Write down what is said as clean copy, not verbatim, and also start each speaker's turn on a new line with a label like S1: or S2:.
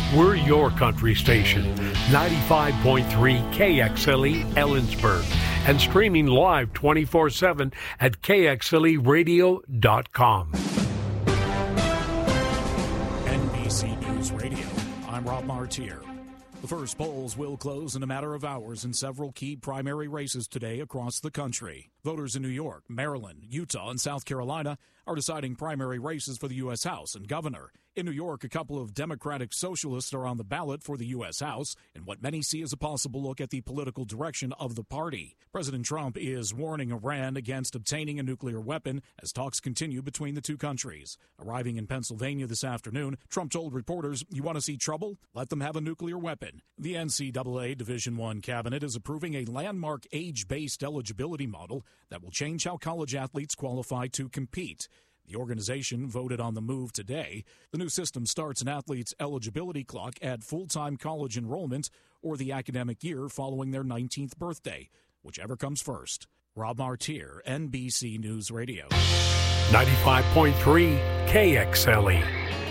S1: We're your country station, 95.3 KXLE Ellensburg, and streaming live 24/7 at KXLEradio.com.
S2: NBC News Radio, I'm Rob Martier. The first polls will close in a matter of hours in several key primary races today across the country. Voters in New York, Maryland, Utah, and South Carolina are deciding primary races for the U.S. House and governor. In New York, a couple of Democratic socialists are on the ballot for the U.S. House in what many see as a possible look at the political direction of the party. President Trump is warning Iran against obtaining a nuclear weapon as talks continue between the two countries. Arriving in Pennsylvania this afternoon, Trump told reporters, "You want to see trouble? Let them have a nuclear weapon." The NCAA Division I cabinet is approving a landmark age-based eligibility model that will change how college athletes qualify to compete. The organization voted on the move today. The new system starts an athlete's eligibility clock at full-time college enrollment or the academic year following their 19th birthday, whichever comes first. Rob Martier, NBC News Radio.
S1: 95.3 KXLE.